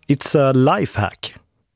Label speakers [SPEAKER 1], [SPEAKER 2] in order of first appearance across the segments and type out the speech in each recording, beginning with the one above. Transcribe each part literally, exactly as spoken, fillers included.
[SPEAKER 1] It's a lifehack.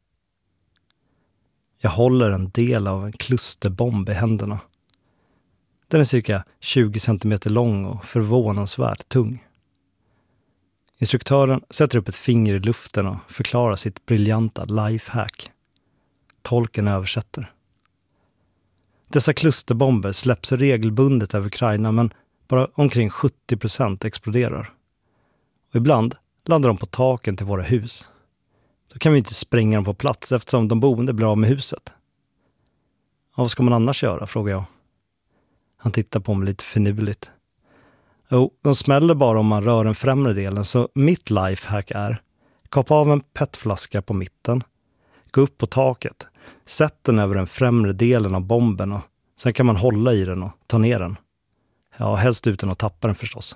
[SPEAKER 1] Jag håller en del av en klusterbomb i händerna. Den är cirka tjugo centimeter lång och förvånansvärt tung. Instruktören sätter upp ett finger i luften och förklarar sitt briljanta lifehack. Tolken översätter. Dessa klusterbomber släpps regelbundet över Ukraina, men bara omkring sjuttio procent exploderar. Och ibland landar de på taken till våra hus. Då kan vi inte spränga dem på plats eftersom de boende blir av med huset. Ja, vad ska man annars göra, frågar jag. Han tittar på mig lite finurligt. Jo, de smäller bara om man rör den främre delen, så mitt lifehack är: kapa av en petflaska på mitten, gå upp på taket, sätt den över den främre delen av bomben och sen kan man hålla i den och ta ner den. Ja, helst utan att tappa den förstås.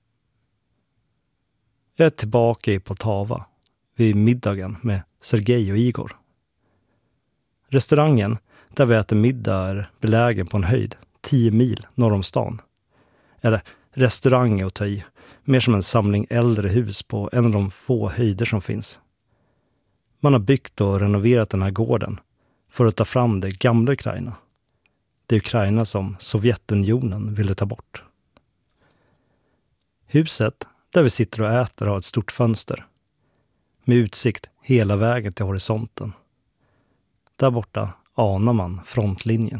[SPEAKER 1] Jag är tillbaka i Poltava vid middagen med Sergej och Igor. Restaurangen där vi äter middag är belägen på en höjd tio mil norr om stan. Eller restaurang att ta i, mer som en samling äldre hus på en av de få höjder som finns. Man har byggt och renoverat den här gården för att ta fram det gamla Ukraina. Det Ukraina som Sovjetunionen ville ta bort. Huset där vi sitter och äter har ett stort fönster med utsikt hela vägen till horisonten. Där borta anar man frontlinjen.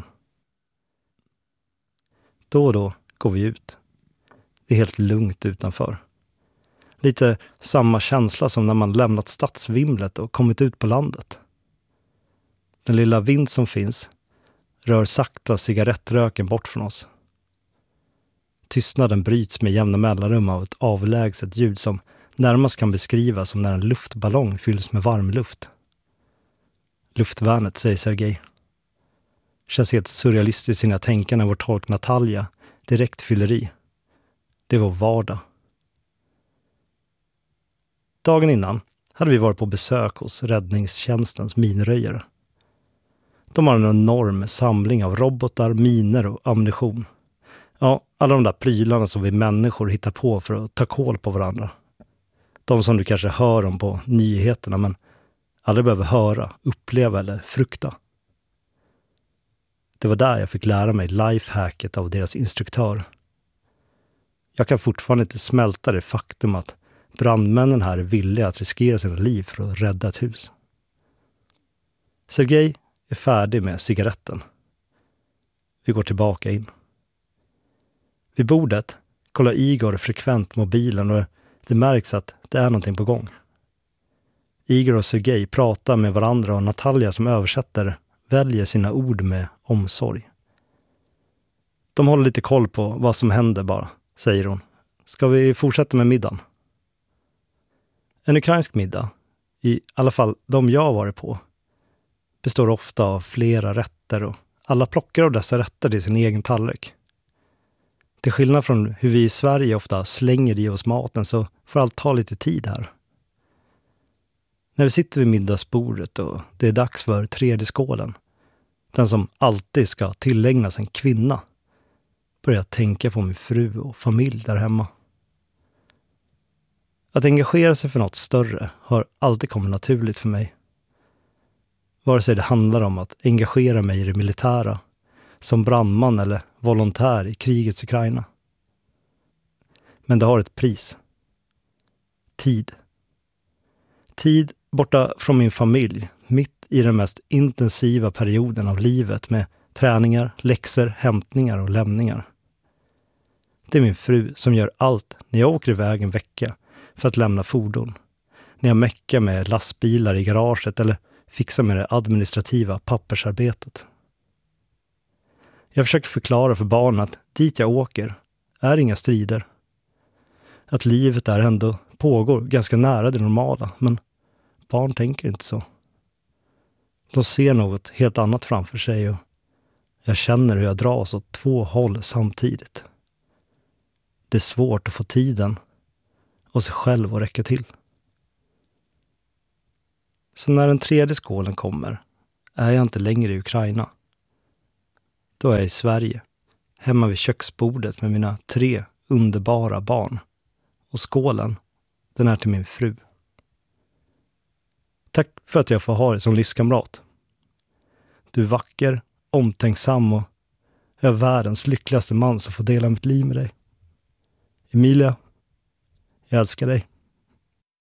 [SPEAKER 1] Då och då går vi ut. Det är helt lugnt utanför. Lite samma känsla som när man lämnat stadsvimlet och kommit ut på landet. Den lilla vind som finns rör sakta cigarettröken bort från oss. Tystnaden bryts med jämna mellanrum av ett avlägset ljud som närmast kan beskrivas som när en luftballong fylls med varm luft. Luftvärnet, säger Sergej. Känns helt surrealistiskt när jag tänker när vår tolk Natalia direkt fyller i. Det är vår vardag. Dagen innan hade vi varit på besök hos räddningstjänstens minröjare. De har en enorm samling av robotar, miner och ammunition. Ja, alla de där prylarna som vi människor hittar på för att ta kål på varandra. De som du kanske hör om på nyheterna men aldrig behöver höra, uppleva eller frukta. Det var där jag fick lära mig lifehacket av deras instruktör. Jag kan fortfarande inte smälta det faktum att brandmännen här är villiga att riskera sina liv för att rädda ett hus. Sergej är färdig med cigaretten. Vi går tillbaka in. Vid bordet kollar Igor frekvent mobilen och det märks att det är någonting på gång. Igor och Sergej pratar med varandra och Natalia som översätter väljer sina ord med omsorg. De håller lite koll på vad som händer bara, säger hon. Ska vi fortsätta med middagen? En ukrainsk middag, i alla fall de jag har varit på, består ofta av flera rätter och alla plockar av dessa rätter till sin egen tallrik. Till skillnad från hur vi i Sverige ofta slänger i oss maten så får allt ta lite tid här. När vi sitter vid middagsbordet och det är dags för tredje skålen, den som alltid ska tillägnas en kvinna, börjar jag tänka på min fru och familj där hemma. Att engagera sig för något större har alltid kommit naturligt för mig. Vare sig det handlar om att engagera mig i det militära, som brandman eller volontär i krigets Ukraina. Men det har ett pris. Tid. Tid borta från min familj, mitt i den mest intensiva perioden av livet med träningar, läxor, hämtningar och lämningar. Det är min fru som gör allt när jag åker iväg en vecka för att lämna fordon. När jag mäckar med lastbilar i garaget eller fixar med det administrativa pappersarbetet. Jag försöker förklara för barnen att dit jag åker är inga strider. Att livet där ändå pågår ganska nära det normala, men barn tänker inte så. De ser något helt annat framför sig och jag känner hur jag dras åt två håll samtidigt. Det är svårt att få tiden och sig själv att räcka till. Så när den tredje skålen kommer är jag inte längre i Ukraina. Då är jag i Sverige, hemma vid köksbordet med mina tre underbara barn. Och skålen, den är till min fru. Tack för att jag får ha dig som livskamrat. Du är vacker, omtänksam och jag är världens lyckligaste man som får dela mitt liv med dig. Emilia, jag älskar dig.